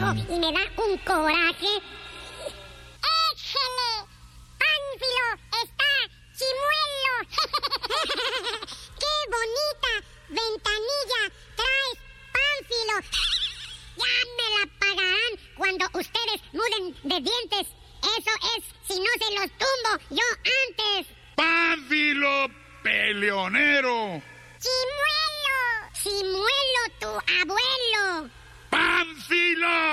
viejo y me da un coraje. ¡Échele! ¡Pánfilo está chimuelo! ¡Qué bonita ventanilla traes, Pánfilo! ¡Ya me la pagarán cuando ustedes muden de dientes! Eso es, si no se los tumbo yo antes. ¡Pánfilo, peleonero! ¡Chimuelo! ¡Chimuelo tu abuelo! ¡Pánfilo!